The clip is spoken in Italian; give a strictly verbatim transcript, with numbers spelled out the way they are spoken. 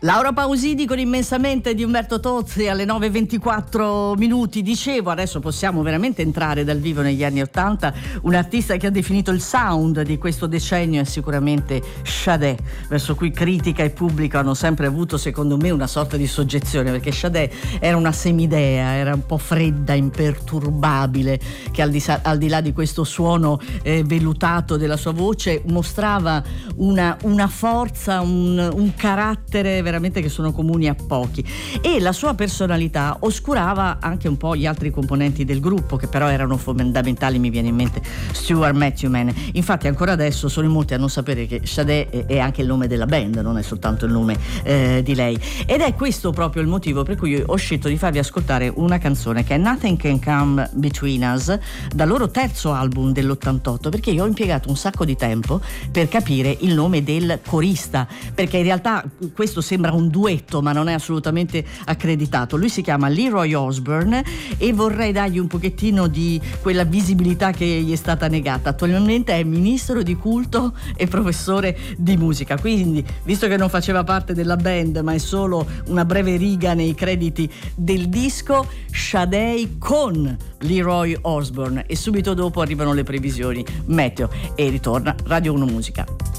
Laura Pausini con Immensamente di Umberto Tozzi alle nove e ventiquattro minuti. Dicevo, adesso possiamo veramente entrare dal vivo negli anni ottanta. Un artista che ha definito il sound di questo decennio è sicuramente Sade, verso cui critica e pubblico hanno sempre avuto, secondo me, una sorta di soggezione, perché Sade era una semidea, era un po' fredda, imperturbabile, che al di, al di là di questo suono eh, vellutato della sua voce mostrava una, una forza, un, un carattere veramente che sono comuni a pochi, e la sua personalità oscurava anche un po' gli altri componenti del gruppo, che però erano fondamentali. Mi viene in mente Stuart Matthewman. Infatti ancora adesso sono in molti a non sapere che Sade è anche il nome della band, non è soltanto il nome eh, di lei, ed è questo proprio il motivo per cui ho scelto di farvi ascoltare una canzone che è Nothing Can Come Between Us, dal loro terzo album dell'ottantotto, perché io ho impiegato un sacco di tempo per capire il nome del corista, perché in realtà questo sembra un duetto ma non è assolutamente accreditato. Lui si chiama Leroy Osborne e vorrei dargli un pochettino di quella visibilità che gli è stata negata. Attualmente è ministro di culto e professore di musica, quindi visto che non faceva parte della band ma è solo una breve riga nei crediti del disco, Sade con Leroy Osborne, e subito dopo arrivano le previsioni meteo e ritorna Radio uno Musica.